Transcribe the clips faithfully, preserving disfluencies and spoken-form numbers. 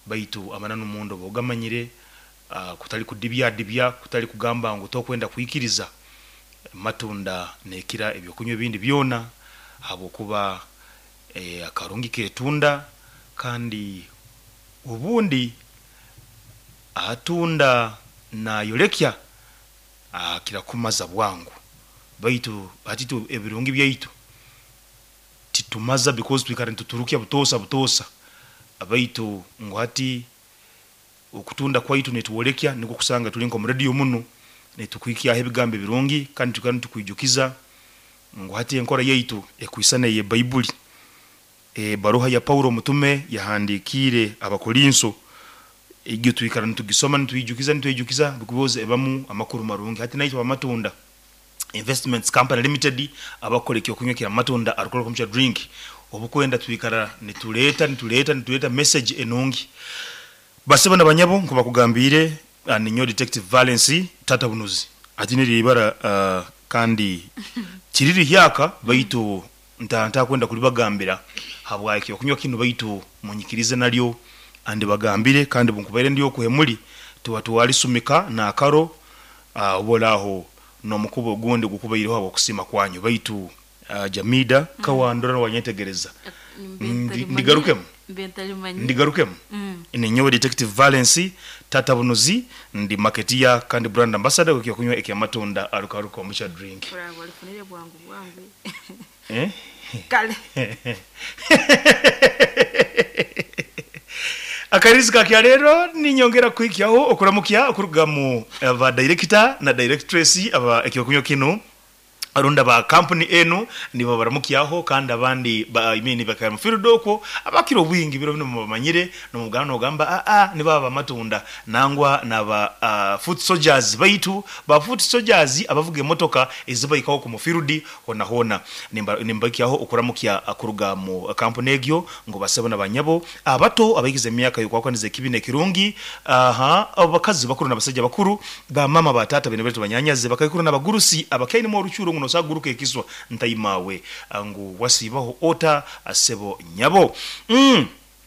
baitu amananu mundo bogamanyire uh, kutali kudibya dibya kutali kugamba ngo tokwenda kuyikiriza matunda nekira ebyo kunywa ebindi byona abo kuba e, akarungi ketunda kandi ubundi atunda na yolekya akira kumaza bwangu baitu atitu ebirungi byaitu titumaza because twikare tuturukya butosa butosa abaitu ngwati okutunda kwaitu netuwolekya niko kusanga tulinko mu radio muno netukwikiya ebigambe birungi kandi tukana tukwijukiza ngwati enkora yaitu ekwisana ye Bible e baruha ya Paulo mutume yahandikire abakolinso igyo twikara ntugisoma ntwijukiza ntwijukiza bikuboze ebamu amakuru marungi hati nayo amatunda Investments Company Limited abakolekyo kunywekira matunda alcohol commercial drink obukwenda twikara nituleta nituleta nituleta message enungi base bana banyabo nkuba kugambire aninyo detective Valence tata bunuzi atiniri ibara uh, kandi kiriri hyaka baitu ntanta kwenda kulibagambira habwaike okunywa kino baitu munyikirize nalyo andi bagambire kandi bunkubaire ndiyo kuhemuli tuwatuwali sumika na akaro uh, obolaho no mukubo gundi gukubayireho abo kusima kwanyu baitu uh, Jamida mm. kawandora wanyetegereza ndigarukemu ndigarukemu mm. Inenyo detective Valence tata bunuzi ndi marketia kandi brand ambassador ukiyo kunywa eke matunda arukaruko mucha drink walifunire bwangu bwangu eh kale akarizika kya rero ninyongera kwikyaho okuramukya okurugamu aba director na directress aba ekiyokunyo kino arunda ba company eno nibo baramukyaho kandi abandi ba imeni bakaya mfirdoko abakiro bwingi biro bino mumanyire no mugano gamba a a ni baba matunda nangwa naba uh, foot soldiers baitu ba foot soldiers abavuge motoka ezibayikaho ku mufirudi hona hona nimba nimbakyaho okuramukya akuruga mu company egyo ngo basebona banyabo abato abayigize myaka yo kwakwanize kibine kirungi aha abakazi bakuru nabasajja bakuru ba mama batata bene betu banyanyaze bakayikuru nabagurusi abakaini mu rucyuro ngono saguruke kiswa ntaimawe angu wasibaho ota asebo nyabo mm.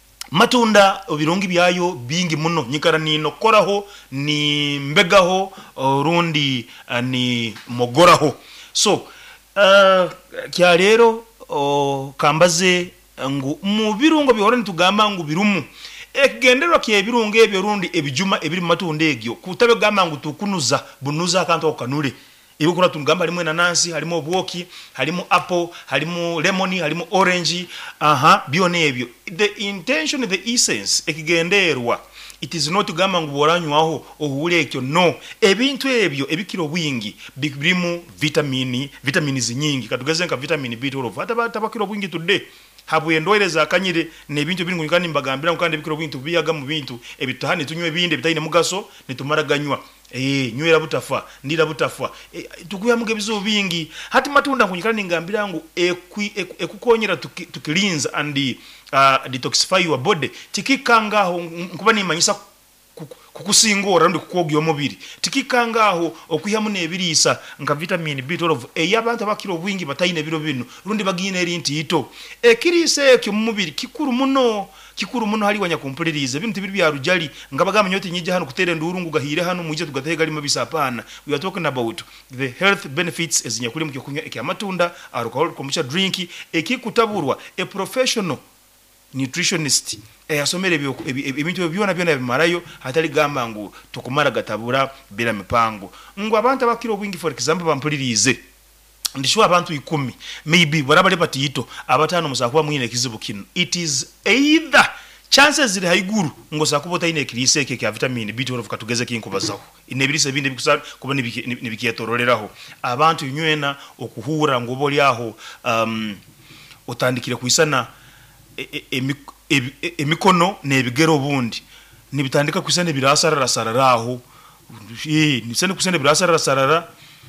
Matunda birungi byayo bingi muno nyikara nino koraho ni mbegaho rundi uh, ni mogoraho so uh, kya rero uh, kambaze ngu mu birungo bihora nitugamba ngu birumu ekigenderwa kye birungo ebyo rundi ebijuma ebiri matunda egyo kutabe gamba ngu tukunuza bunuza kanto okanule ibo kuna tungamba harimo nanasi harimo obwoki harimo apple harimo lemon harimo orange aha bione ebyo the intention the essence ekigenderwa it is not gamba nguboranywa aho ohule ekyo no ebintu ebyo ebikiro bwingi birimu vitamini vitamins nyingi katugeze nka vitamin B twelve hata tabakiro bwingi today habu endoereza akanyire ne bintu biri ngukani mbagambira kandi bikiro bwintu biyaga mu bintu ebitahane tunywe binde bitayine mugaso nitumaraganywa eh nywera butafa ndira butafa e, tukuya mugebizo bingi hati matunda kunyikana ningambira ngo ekukonyera tuki, tukilinza and uh, detoxify your body tikikangaho kuba nimanyisa kukusingora ndi kukogya omubiri tikikangaho okuyamu nebirisa nka vitamin B twelve eyabantu abakiro bwingi batayine biro bino rundi bagine eri ntito ekirise ekyo mu mubiri kikuru muno kikuru muno hali wanya kumpulirize bintu biri bya rujali ngabaga manyoti nyije hano kutere ndurungu gahire hano muje tugatega lima bisapana we are talking about the health benefits ezinya kuli mu kunywa eki amatunda alcohol commercial drink ekikutaburwa a professional nutritionist eh asomere ebintu byona byona bimarayo hatali gamba ngo tukumara gatabura bila mipango ngo abantu abakiro bwingi for example bampulirize ndishwa abantu ikumi maybe barabale batito abatano musakuba mwine kizibu kino it is either chances ziri haiguru ngo sakubota ine kirise eke kya vitamin B twelve katugeze kinkubazaho inebirise binde bikusana kuba nibikiyetororeraho abantu nywena okuhura ngo boli aho um utandikire kuisana emikono nebigero bundi nibitandika kwisane birasarara sararaho eh nisane kusane birasarara sarara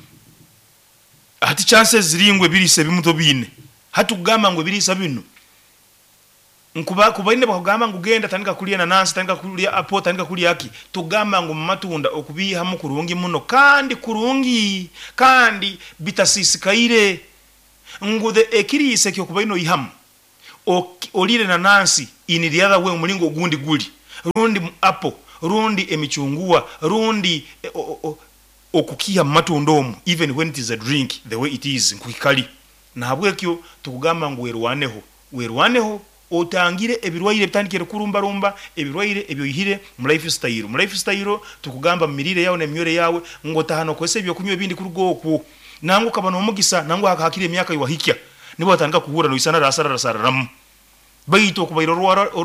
hati chances ziringwe birise bimuto bine hatu gamba ngo birisa bino nkuba kubaine bakugamba ngo genda tandika kulia nanasi tandika kulia apple tandika kulia aki tugamba ngo matunda okubiha mu kurungi muno kandi kurungi kandi bitasisikaire ngo the ekirise kyo kubaino ihamu olire nanasi in the other way umulingo gundi guli rundi mu apple rundi emichungua rundi e, o, o, okukia matunda omu even when it is a drink the way it is nkukikali nahabwekyo tukugamba ngo werwaneho werwaneho otangire ebirwaire bitandikire kurumba rumba ebirwaire ebyoyihire mu lifestyle mu lifestyle tukugamba mirire yawe nemyore yawe ngo tahano kwese byo kunywa bindi kurugoko nangu kabano omugisa nangu hakakire emyaka yohikya nibo batandika kuhura no isana rasara rasararam bayito kubairo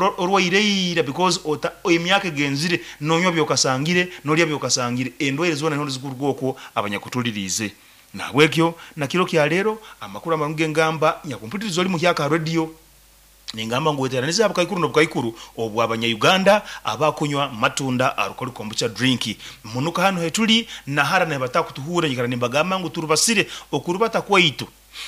orwaire because ota emyaka genzire nonywa byokasangire nolya byokasangire endwaire zona nto zikurugoko abanyakutulirize nabwekyo nakiro kya lero amakuru amarunge ngamba nyakumpitirizo oli mu kyaka radio ningamba ngweteraniza abakaikuru n'obukaikuru obwa abanya Uganda abakunywa matunda alcohol kombucha drink munuka hano hetuli na hara na batakutuhura nyikara nimbagamba ngo turubasire okurubata kwaitu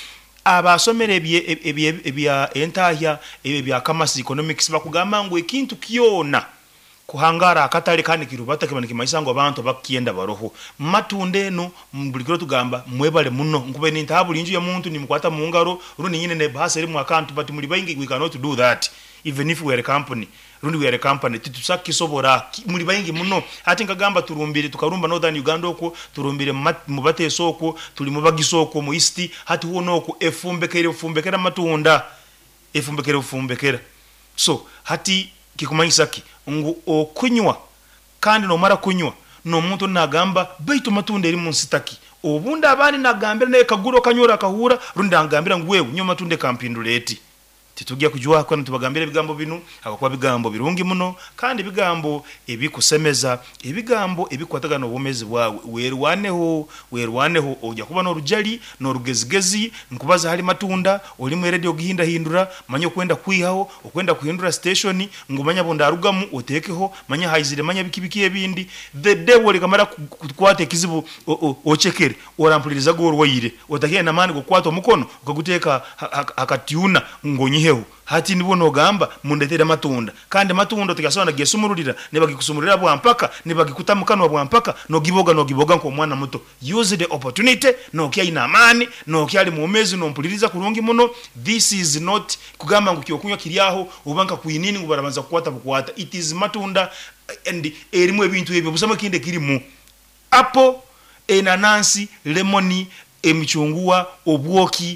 abasomere ebye ebya entahya ebye bya commerce economics bakugamba ngo ekintu kiona kuhangara akatale kandi kirubata kibaniki maisha ngo abantu bakienda baroho matunde no mbulikiro tugamba mwebale muno nkube ni ntabu linju ya muntu ni mkwata mu ngaro rundi nyine ne bahasa eri mu account but muri bayingi we cannot do that even if we are a company rundi we are a company titusaki sobora muri bayingi muno ati ngagamba turumbire tukarumba northern Uganda oko turumbire mu batesoko tuli mu bagisoko mu east hati wono oko efumbekere efumbekera matunda efumbekere efumbekera so hati kikumanyisaki ngo okunywa kandi no mara kunywa no muntu nagamba baitu matunda eri munsitaki obunda abani nagambira naye kaguro kanyora kahura rundi angambira ngo wewe nyoma tunde kampinduleti titugia kujua kwa ntubagambira bigambo binu akakwa bigambo birungi muno kandi bigambo ebikusemeza ebigambo ebikwataga no bomezi bwawe werwaneho werwaneho ojja kuba no rujali no rugezigezi nkubaza hali matunda oli mu radio gihinda hindura manyo kwenda kwihaho okwenda kuhindura station ngumanya bonda arugamu otekeho manya haizire manya bikibiki ebindi the devil kamara kwate kizibu ochekere orampuliriza go rwayire otakiye na mani gokwata omukono ukaguteka akatiuna ngonyi hehu hati nibono gamba mundetera matunda kandi matunda tukasona gesumururira nebagikusumurira bwa mpaka nebagikutamukano bwa mpaka no giboga no giboga nko mwana muto use the opportunity no kya ina amani no kyali mu mezi no mpuliriza kurungi muno this is not kugamba ngo kyokunywa kiriaho ubanka kuyinini ngo barabanza kukwata bukwata it is matunda and erimu ebintu ebyo busama kinde kirimu apple enanasi lemoni emichungua obwoki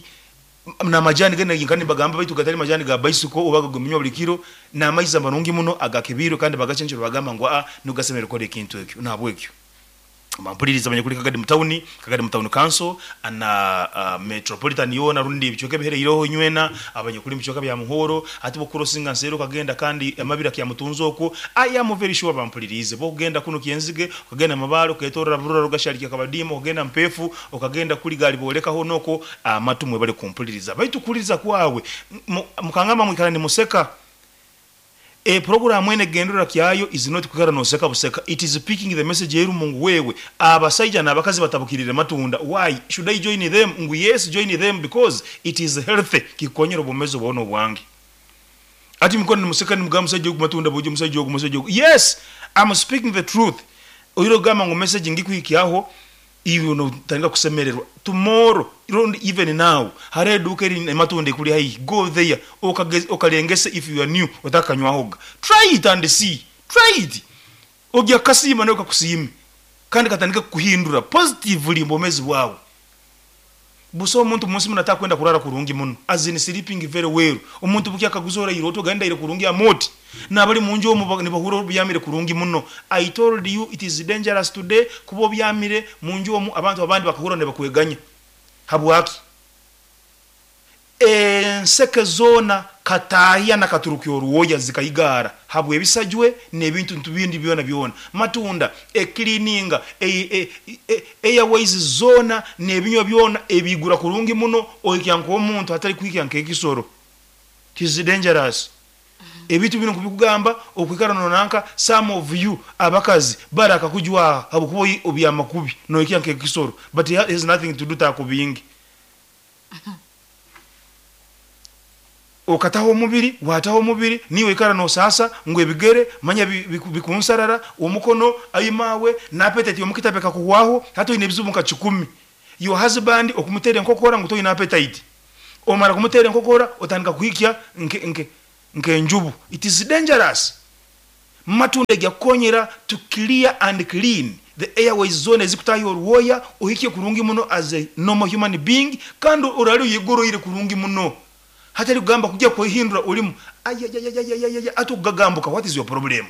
na majani gene yinkani bagamba baitu gatali majani ga baisuko obaga guminyo bulikiro na maiza marungi muno agakebiro kandi bagachenjero bagamba ngo a nugasemere kode kintu ekyo nabwekyo mampuliriza abanyakuri kagadi mutawuni kagadi mutawuni council ana uh, metropolitan yona rundi bichoke bihere iroho nywena abanyakuri bichoka bya muhoro ati bo crossinga nsero kagenda kandi amabira kya mutunzoko I am very sure bampulirize bo kugenda kuno kiyenzige kagenda mabalo ketora burura rugashari kabadimo kugenda mpefu okagenda kuli gali boleka honoko amatumwe bale kumpuliriza baitu kuliriza kwawe mukangama mwikana ni museka a program ene gendura kyayo is not kukara no seka buseka it is speaking the message yeru mungu wewe abasaija na bakazi batabukirire matunda why should I join them ngu yes join them because it is healthy kikonyero bomezo bono bwangi ati mikono ni museka ni mugamusaje ku matunda boje musaje ku musaje yes I'm speaking the truth oyiro gama ngo message ngikuyiki aho iyo no tanga kusemererwa tomorrow even now hare dukeri matunde kuli hai go there okageze okalengese if you are new utakanywa hoga try it and see try it ogya kasima no kakusimi kandi katandika kuhindura positively mbomezi wawe buso umuntu munsi munataka kwenda kurara kurungi muno as in sleeping very well umuntu buki akaguzora iroto ganda ile kurungi amoti nabali munjo mu nibahuro byamire kurungi muno I told you it is dangerous today kubo byamire munjo mu abantu abandi bakahura ne bakweganya habwaki e seke zona katahia na katurukyo ruoya zikayigara habwe bisajwe nebintu ntubindi byona byona matunda e cleaninga e e, e, e airways zona nebinyo byona ebigura kurungi muno oyikyanko omuntu atari kwikyanke kisoro it is dangerous ebitu bino kubikugamba okwikarano nanka some of you abakazi baraka kujwa habukubo obyamakubi no ikyanke kisoro but it has nothing to do takubingi okataho mubiri wataho mubiri niwe ikara no sasa ngwe bigere manya bikunsarara omukono ayimawe napetete omukitapeka kuwaho hato inebizumuka kikumi your husband okumutere nkokora nguto ina appetite omara kumutere nkokora otandika kuhikya nke nke nke njubu it is dangerous matunda gyakonyera to clear and clean the airways zone ezikutayo olwoya ohikie kurungi muno as a normal human being kandi orali yigoroire kurungi muno hatari kugamba kujja kwihindura ulimu ayayayayayaya atugagambuka. What is your problem?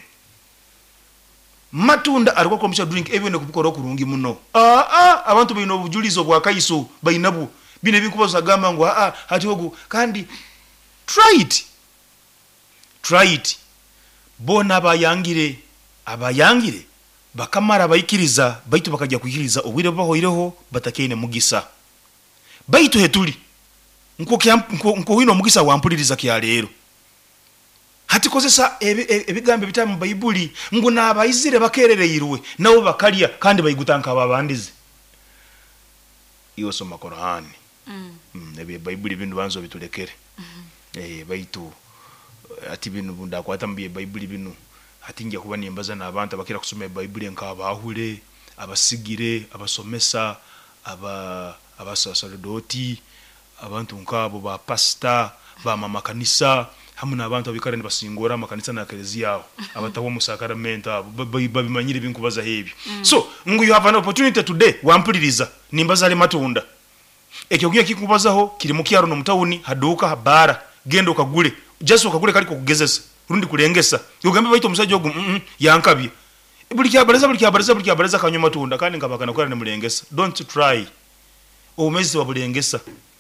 Matunda alikuwa komisha drink ebyo kubikora kurungi muno. Ah ah abantu bayino obujulizo bwa kaiso bayinabu bine bikubaza gamba ngo ah hati ogu kandi try it try it bona abayangire abayangire bakamara bayikiriza baitu bakajya kuyiriza obwire bahoireho batakene mugisa baitu hetuli nko nko nko wino mugisa wampuliriza kya lero hati kozesa ebigambe bitamu mu Bayibuli ngo nabayizire bakerereirwe nabo bakalya kandi bayigutanka ababandize iyo soma Qur'an mm ebe Bayibuli bintu banzo bitulekere eh baitu ati bintu bunda kwata mbiye Bayibuli binu hati njya kuba nimbaza nabantu bakira kusoma Bayibuli nka bahule abasigire abasomesa aba abasaserdoti abantu nkabo ba pastor ba mama kanisa hamwe nabantu abikara nibasingora makanisa na eklezia yao abatawo musakaramenta babimanyire binkubaza hebi mm. So ngo you have an opportunity today wampuliriza nimbaza ale matunda ekyo giye kikubazaho kiri mu kyaro no mutawuni haduka habara gendo kagule just okagule kali ko kugezesa rundi kulengesa yogambe bayito musajja ogu mm, mm, yankabye buli kyabareza buli kyabareza buli kyabareza kanyo matunda kandi ngabakana kwara ne mulengesa. Don't try omezi wa bulengesa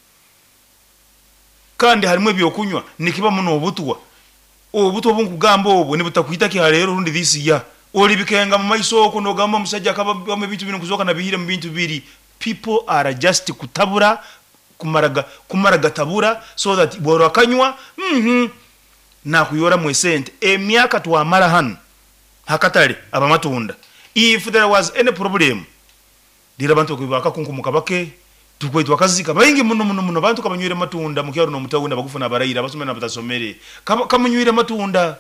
kandi harimo byokunywa nikiba muno obutuwa obuto bunkugamba obwo ne butakwita ki halero rundi this year oli bikenga mu maiso oko no gamba musajja kaba mu bintu bino kuzoka na bihire mu bintu biri. People are just kutabura kumaraga kumaraga tabura so that boro akanywa mhm na kuyora mu sente emyaka twamara hano hakatale abamatunda. If there was any problem dira bantu kubaka kunkumuka bake tukwetu wakazika bayingi muno muno muno bantu kabanywire matunda mu kyaro no mutawunda bagufuna barayira basomera batasomere kamunywire matunda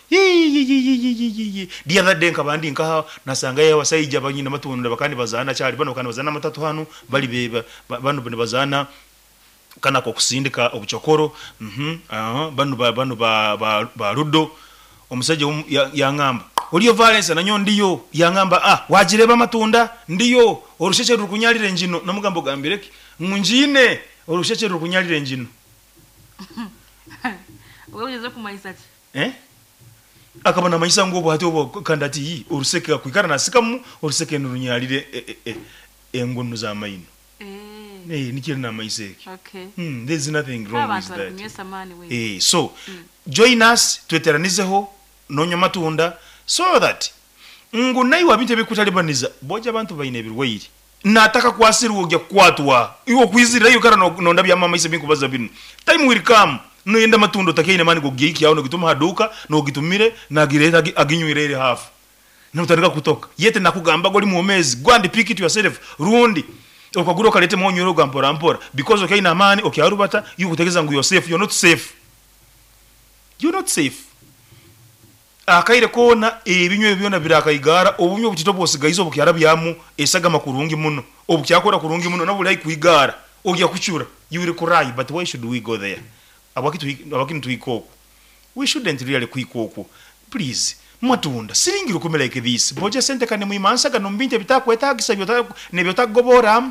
the other day nkabandi nka nasanga yawa sayija banyina matunda bakandi bazana cyari bano kandi bazana matatu hano bali beba bano bano bazana kana ko kusindika obuchokoro mhm ah bano bano ba ba rudo omusajja yangamba oliyo Valence na nyo ndiyo yangamba ah wajireba matunda ndiyo orusheke rukunyalire njino namugambo gambireke munjine orusheke rukunyalire njino waweze kumaisa eh akabana maisa ngobo hati obo kandati yi oruseke kwikara nasikamu oruseke nurunyalire e, e, e, engonu za mayino eh eh nikiri na maiseke. Okay. Hmm, there's nothing wrong with that. Eh so mm. Join us tweteranizeho nonyo matunda so that ngo nayi wabinte bikutalibaniza boja abantu bayine birwayiri nataka kwasirwa ujya kwatwa iwo kwizira yo karano no ndabya mama ise binkubaza binu time will come no yenda matundo takeine mani go giki yawo no gituma haduka no gitumire na gireta aginywirere hafu no utandika kutoka yete nakugamba goli mu mezi go and pick it yourself rundi okaguro kalete monyoro gampora mpora because okay na mani okay arubata you kutegeza ngo yourself you're not safe you're not safe. Akaire kona ebinywe byona birakayigara obunywe butitobo sigayizo bukyarabyamu esaga makurungi muno obukyakora kurungi muno nabulayi kuigara ogya kuchura you will cry. But why should we go there? Abakitu abakintu ikoko we shouldn't really kuikoko please matunda siringiro kumela like this boje sente kane muimansa kano mbinte bitakwetagisa byota ne byotagobora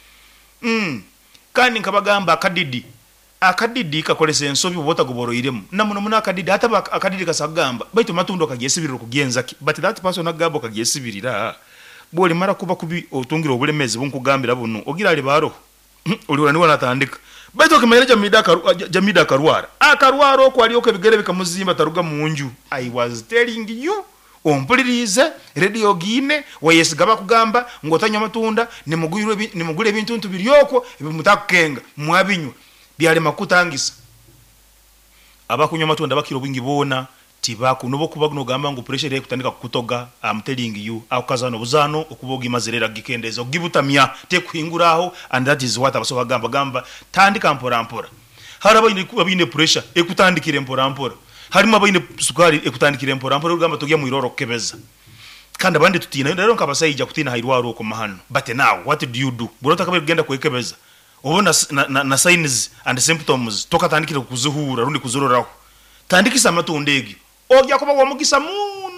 mm kandi nkabagamba akadidi akadidi kakolese ensobi bota goboroiremu namuno muna akadidi hata akadidi kasagamba baitu matundo kagesibirira kugenza but that person agabo kagesibirira boli mara kuba kubi otungira obulemezi bunkugambira buno ogira ali baro oli wani natandika baitu kemereja midaka jamida karwara akarwaro ko ali okebigere bikamuzimba taruga munju. I was telling you ompulirize radio gine wayesigaba kugamba ngotanya matunda ni mugure ni mugure bintu ntubiryoko ebimutakenga mwabinywa byali makutangisa abakunywa matunda bakiro bwingi bona tibaku nobo kuba no gamba ngo pressure ekutandika kukutoga. I'm telling you akazano buzano okuboga imazerera gikendeza ogibutamya te kuinguraho and that is what abaso bagamba gamba tandika mpora mpora haraba ine kuba bine pressure ekutandikire mpora mpora harimo abayine sukari ekutandikire mpora mpora gamba togya mu iroro kebeza kandi abandi tutina rero nkabasayija kutina hairwaro ko mahano. But now what do you do burota kabe genda kwekebeza obona na, na, na signs and symptoms toka tandikire kuzuhura rundi kuzororaho tandikisa matundegi ogya kuba wamugisa muno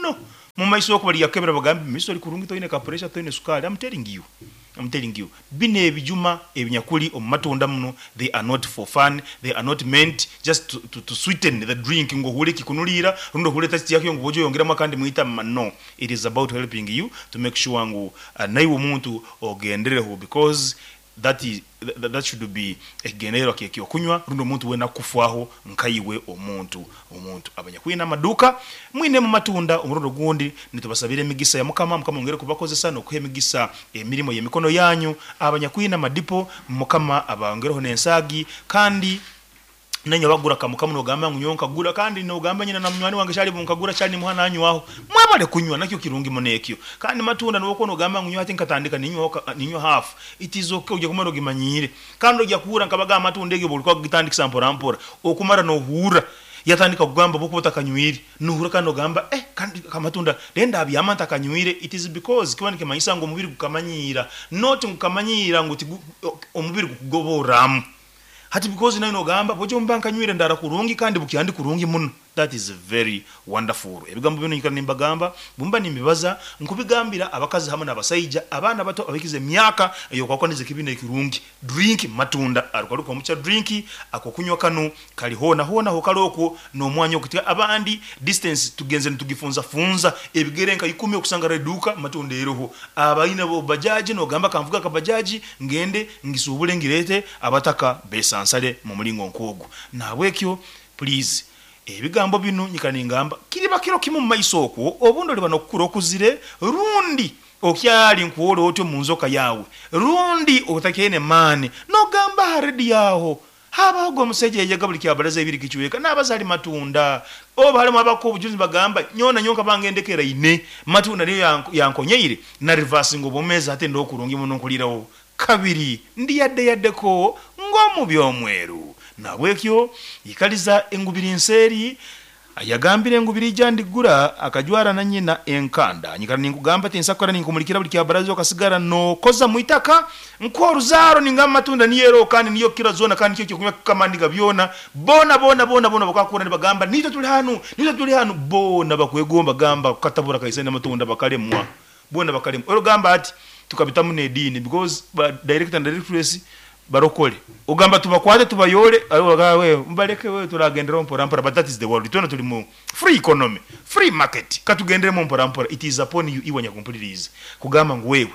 muno mu maiso ko bali yakebera bagambi miso likurungi to ine ka pressure to ine sukali. I'm telling you I'm telling you bine ebijuma ebinyakuli omatunda muno they are not for fun, they are not meant just to, to, to sweeten the drink ngo hule kikunulira rundo hule tasti yake ngo bojo yongera makandi muita no, it is about helping you to make sure ngo uh, naiwo muntu ogendereho because that is that, that should be egenero kyo kunywa rundo muntu wena kufaho nkayiwe omuntu omuntu abanyakwina maduka mwine mu matunda umurundo gundi nitubasabire emigisa ya mukama mukama ngere kubakozesa no kuhe emigisa emirimo y'emikono yanyu abanyakwina madipo mukama abangereho nensagi kandi nanyo bagura kamukamu no gamba ngunyonka gura kandi no gamba nyina na munywani wange shali bunkagura cyane muhana anyu aho mwabale kunywa nakyo kirungi monekyo kandi matunda no ko no gamba ngunywa ati nkatandika ninyo ninyo half it is okay uje kumara gimanyire kandi ujya kuhura nkabaga matunda ege bulko gitandika mpora mpora okumara no hura yatandika kugamba boko batakanywire nuhura kandi gamba eh kandi kamatunda lenda abyamanta kanywire it is because kwani kemayisa ngo mubiri gukamanyira not ngukamanyira nguti omubiri gukugoboramu hati because na ino gamba bojo mbanka nywire ndara kurungi kandi bukyandi kurungi muno. That is very wonderful. Ebigambo bino nyikana nimba gamba bumba nimbibaza nkubigambira abakazi hamwe n'abasayija abana bato abikize myaka eyo kwa kwanize kibine kirungi drink matunda arukaruka mucha drink akokunywa kanu kali hona hona hokaloko no mwanya okutika abandi distance tugenze ntugifunza funza ebigerenka ikumi okusanga reduka matunda eroho abaina bo bajaji no gamba kamvuga ka bajaji ngende ngisubule ngirete abataka besansale mu mulingo nkogo nabwekyo please ebigambo bino nyikana ngamba kiriba kiro kimu maiso okwo obundo libano kukura okuzire rundi okyali nkuwolo otyo munzoka yawe rundi otakene mane no gamba haredi yaho haba go museje yejaga buli kyabalaza ibiri kichweka nabazali matunda oba hali mwabako obujuzi bagamba nyona nyonka bangendekera ine matunda niyo yankonyeire na reverse ngo bomeza ate ndo kurungi muno nkulirawo kabiri ndi yadde yaddeko ngomu byomweru nabwekyo ikaliza engubiri nseri ayagambire engubiri jandigura akajwara na nyina enkanda nyikana ningugamba tensakora ningumulikira buli kyabarazo kasigara no koza muitaka nko ruzaro ninga matunda niyero kandi niyo kira zona kandi cyo kunywa kamandiga byona bona bona bona bona bakakura nibagamba nito tuli hanu nito tuli hanu bona bakwegomba gamba katabura kaisena matunda bakalemwa bona bakalemwa ero gamba ati tukabita mu nedini because ba director and directress barokole ugamba tubakwate tubayole wewe mbaleke wewe turagendera mpora mpora but that is the world tuna tuli mu free economy free market katugendere mu mpora mpora it is upon you iwanya completely kugamba ngo wewe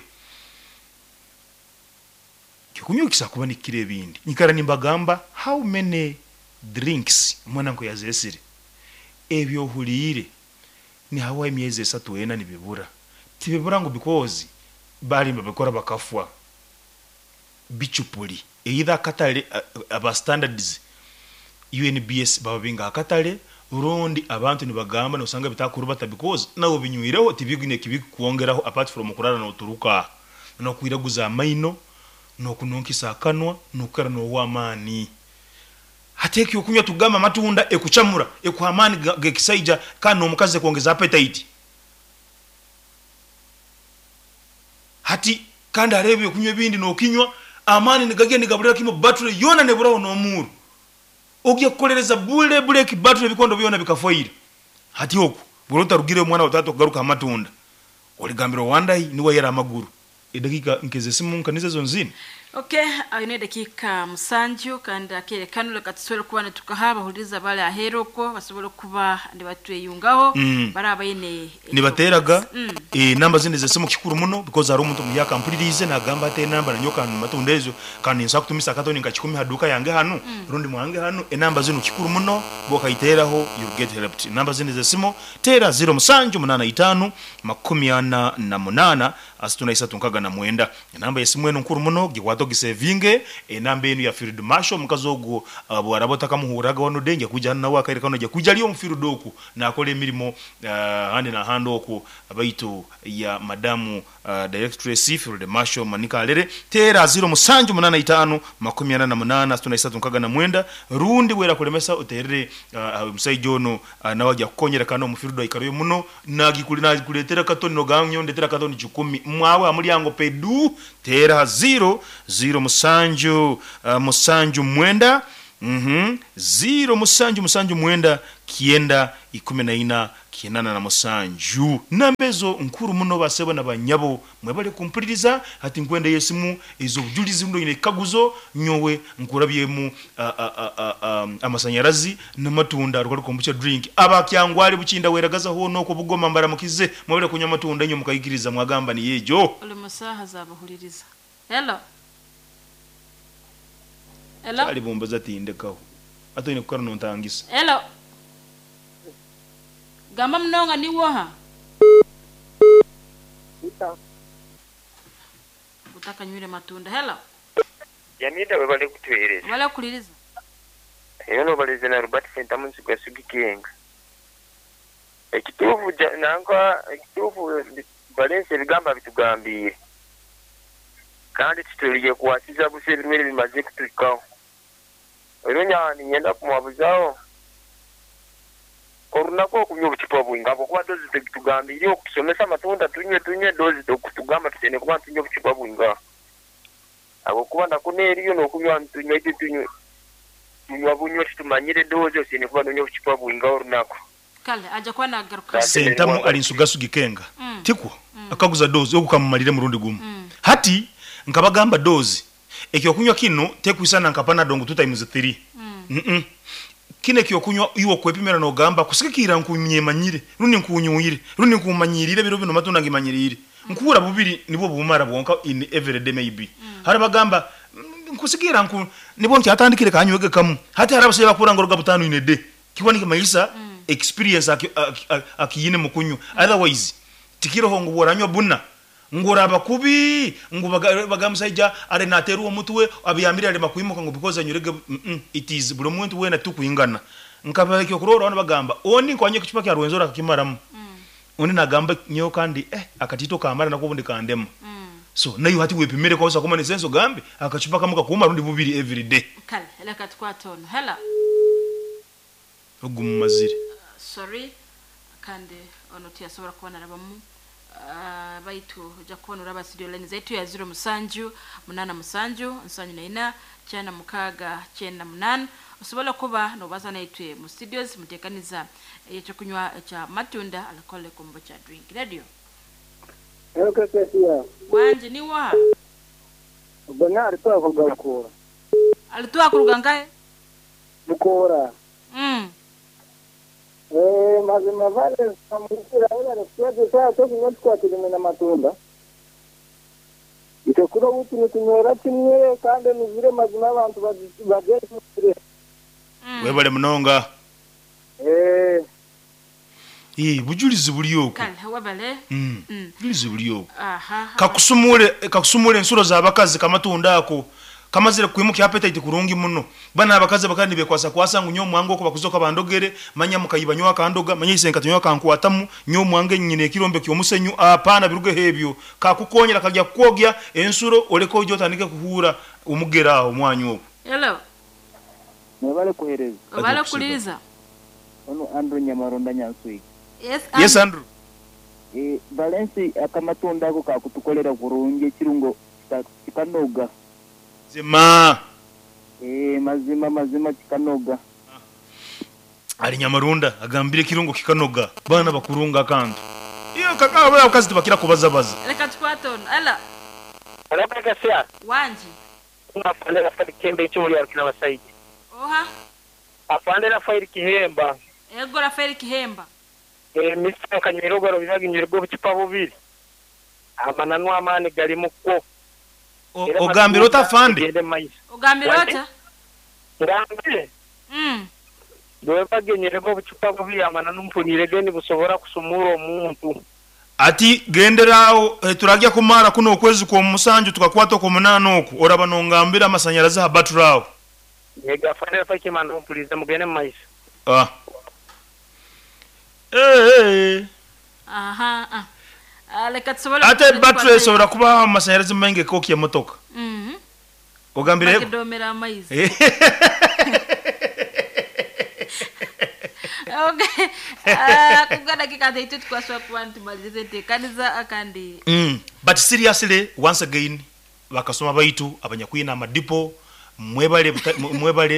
kikunyukisa kuba nikire bindi nyikara nimbagamba how many drinks mwana ngo yazesire ebyo hulire ni hawa emyeze esatu ena nibibura tibibura ngo because bali mbakora bakafwa bichupuli either katale aba standards U N B S babinga akatale urundi abantu nibagamba no sanga bitakurubata because nawo binywireho tibigine kibikuongeraho apart from kurara no turuka no kwiraguza amaino no kunonkisa kanwa no kara no wamani hateki okunywa tugama matunda ekuchamura ekuhamani gekisaija kana omukaze kuongeza appetite hati kanda arebe okunywa bindi no kinywa amani nigage nigabura kimo battery yona nebura no muru ogye kukolereza bule bule ki battery bikondo byona bikafoira hati oku burota rugire mwana utatu kugaruka amatunda oligambiro wandai niwe yera amaguru edakika nkeze simu nkanize zonzini. Okay, ayine dakika musanju kandi akere kanule katuswele kuba ne tukahaba huliza bale aheroko basobole kuba ndi batweyungaho mm. baraba yene nibateraga mm. e namba zindi zesimu kikuru muno because ari umuntu muya complete na gamba te namba na nyoka matundezo kandi nsa kutumisa katoni ngachikumi haduka yange hanu mm. rundi mwange hanu e namba zinu kikuru muno boka iteraho you get helped. Namba zindi zesimu tera zero musanju munana itanu makumi ana na munana asituna isa tunkaga na mwenda namba yesimu eno nkuru muno gikwato gisevinge enamba enu ya field marshal mukazogo abo uh, arabota kamuhuraga wano denge kuja na wakaire kano je kuja liyo mfield oku na akole mirimo uh, handi na hando oku abaito ya madamu uh, directress field marshal manika alere tera zero musanju munana itanu makumi ana na munana asituna isa tunkaga na mwenda rundi wera kulemesa uterere uh, msaijono uh, na wajya kukonyera kano mfield ikariyo muno nagikulina kuletera katoni no ganyo ndetera katoni chukumi mwawe amulyango pedu tera zero zero musanju uh, musanju mwenda mhm mm zero musanju musanju mwenda kienda ikumi na ina kinana na musanju nambezo nkuru muno basebo na banyabo mwebale kumpuliriza ati nkwende yesimu izo bujulizi ndo ine kaguzo nyowe nkurabyemu amasanyarazi n'amatunda rukari kombucha drink abakyangwali bukinda weragaza hono ko bugoma mbara mukize mwebale kunya matunda nyo mukayikiriza mwagamba ni yejo ole musaha zabahuliriza hello hello ali bombaza tindekaho ato ine kukara nontangisa hello gamba mnonga ni woha utaka nywire matunda hello Yamida we bale kutwereza wala kuliriza eyo no baleze na Robert Center munsi kwa sugikenga ekituvu nanga ekituvu balense bigamba bitugambire kandi tutuliye kuwasiza buseri mwere bimaze kutukaho ero nyani nyenda kumwabuzaho koruna ko kunyo buchipa bwinga kwa dozi tukugambire okusomesa amatunda tunywe tunywe dozi dokutugamba tutene kuba tunyo buchipa bwinga abo kuba ndakuneriyo nokunywa tunywe tunywe tunywa bunywe tumanyire dozi osene kuba tunyo buchipa bwinga orunako kale aja kwa nagaruka sentamu alinsugasu gikenga mm. tiko mm. akaguza dozi okukamumalire murundi gumu mm. hati nkabagamba dozi ekyo kunywa kino tekwisana nkapana dongo two times three mm. mm -mm. kine kyo kunywa iwo kwepimera no gamba kusikikira nkunyemanyire rundi nkunyuwire rundi nkumanyirire biro bino matunda ngimanyirire nkura bubiri nibo bumara bwonka in every day maybe mm. hari bagamba nkusikira nku nibo nkyatandikire kanywege kamu hati harabase bakura ngoroga butanu in a day kiwani kimayisa mm. experience akiyine mukunyu mm. otherwise tikiro hongo boranywa bunna ngora bakubi ngubagamsaija are nateru omutwe abiyambira ale makuyimuka ngo because anyurege mm -mm, it is buri muntu wena tukuyingana nkabake kurora bana bagamba oni kwanye kuchipa kya rwenzora kakimaramu mm. oni nagamba nyo kandi eh akatito kamara nakubundi kandema mm. so nayo hati wepimere kwa usa komane senso gambe akachipa kamuka kuma rundi bubiri every day kale elaka twatono hela ogumazire uh, sorry kandi onotia sobora kubana nabamu Uh, baitu jakona uraba studio line zaitu ya zero musanju munana musanju nsanyu na ina chana mukaga chena munana usibola kuba no baza na itwe mu studios mutekaniza echo kunywa cha matunda alcohol kombo cha drink radio okay kesia wanje ni wa bana alitoa kuruga mukora alitoa kuruga ngaye mukora mm Eh, mazima vale samukira ila nisiaje saa toki ngoti kwa kilime na matunda. Itakura uti nitunywera kimwe kandi nizire mazima abantu bageze mutire. Webale munonga. Eh. Eh, bujulizi buliyo. Kale webale. Mm. Bujulizi buliyo. Aha. Kakusumule kakusumule ensuro za bakazi kamatunda ako. Kamazire kwimuka appetite kurungi muno bana abakaze bakandi bekwasa kwasa ngunyo mwango ko bakuzoka bandogere manya mukayibanywa kandoga manya isenka tunyo kankwatamu nyo mwange nyine kirombe kyo musenyu apana biruge hebyo kakukonyera kajya kwogya ensuro oleko jotandike kuhura umugera omwanyo hello Mwebale kuhereza wabale kuliriza ono Andrew Nyamaronda Nyansui yes and yes Andrew eh balance akamatunda ko kakutukolera kurungi kirungo kikanoga Zima eh mazima mazima kikanoga ali Nyamarunda agambire kirungo kikanoga bana bakurunga kandi iyo kaka baba kazi tubakira kubaza baza reka twatono ala Alaba kasia wanje afande na fadi kembe cyo muri yakina basaidi oha afande na fadi kihemba ego la fadi kihemba eh misa kanyirogoro bibaginyire bwo bucipa bubiri amananwa amani gali mukko ogambira otafande ogambira ota ngambe mm doe bagenyere bwo bucupa bubiri amana numpunire geni busobora kusumura omuntu ati genderao eh, turajya kumara kuno okwezi kwa musanju tukakwata ko munana oku oraba no ngambira amasanyarazi ha baturao yega fane fake man numpulize mugene maisa ah eh aha ah aleka tsobola ate battery sobora kuba amasanyarazi menge koki ya motoka mhm ogambire eko domera maize okay ah kugana kikata itu twaswa kwanti malize tekaniza akandi mm but seriously once again bakasoma baitu abanyakwina amadipo mwebale mwebale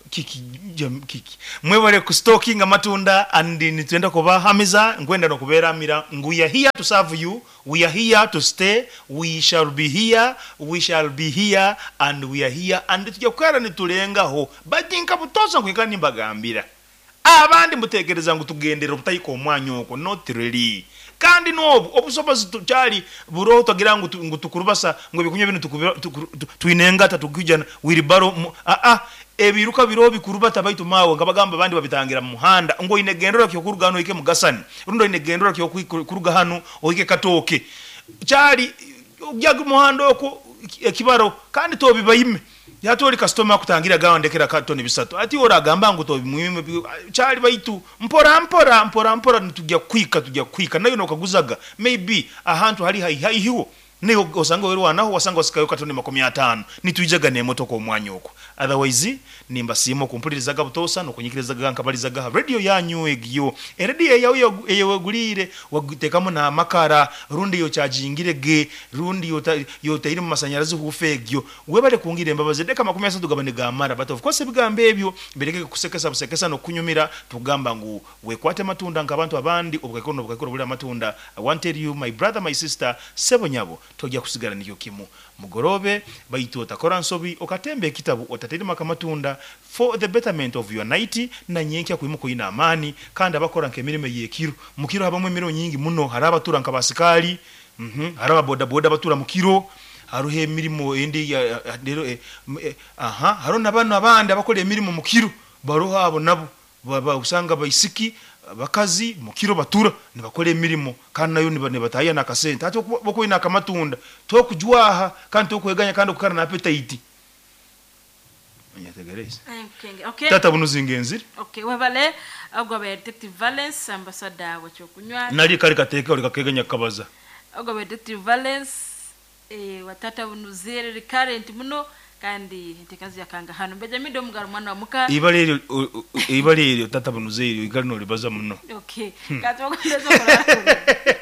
kiki jam kiki mwebale ku stalking amatunda and nitenda kuba hamiza ngwenda no kubera mira we are here to serve you, we are here to stay, we shall be here, we shall be here and we are here and tujakwera nitulengaho badinka butoza kwikani mbagambira abandi mutekereza ngo tugendera obutayiko omwanya oko not really kandi nobu obusobozi tukyali buro togira ngo ngo tukurubasa ngo bikunye bintu tuinengata tukujana wiribaro a a ebiruka biro bikurubata baitu mawe ngabagamba bandi babitangira mu muhanda ngo inegendera kyo kurugano ike mugasani rundo inegendera kyo kuruga hano oike katoke cyari ujyaga muhanda oko ekibaro kandi to bibayime yatori customer kutangira gawandekera katoni bisatu ati ora gamba ngo to bimwime cyari baitu mpora mpora mpora mpora nitujya kwika tujya kwika nayo no kaguzaga maybe ahantu hari hayi hayi hiwo niyo osanga wero wanaho wasanga osikayo katoni makomi atano nituijaga ne moto ko mwanya uko otherwise nimba simo kumpulirizaga butosa no kunyikirizaga nkabalizaga radio yanyu egyo radio yawe yewegulire wagutekamo na makara rundi yo chargingire ge rundi yo yo tayiri mu masanyarazi hufegyo webale kungire mbabaze deka makomi atatu gabane gamara but of course bigambe ebyo bereke kusekesa busekesa no kunyumira tugamba ngo wekwate matunda ngabantu abandi obukakono bukakoro buli matunda. I want to tell you my brother my sister sebonyabo tojja kusigala niyo kimu mugorobe baitu otakora nsobi okatembe ekitabu otaterima kamatunda for the betterment of your night na nyenkya kuimuko ina amani kandi abakora nkemirime yekiro mukiro habamwe emiro nyingi muno haraba tura nkabasikali mhm mm haraba boda boda batura mukiro haruhe emirimo endi ya dero eh, eh, aha harona bana abandi abakora emirimo mukiro baro habo nabo baba usanga bayisiki bakazi mukiro batura nibakole emirimo kandi nayo nibane bataya na kasente ati boko ina kamatunda to kujwaha kandi to kweganya kandi ukara na appetite nyategereza okay okay tata bunuzingenzi okay wabale agwa ba detective Valence ambassador wacho kunywa nali kali kateka uli kakeganya kabaza agwa ba detective Valence eh watata bunuzere recurrent muno kandi ntekazi yakanga hano mbeje mido mugaro mwana muka ibale ibale tata bunuzere igalino libaza muno okay katwa kwanza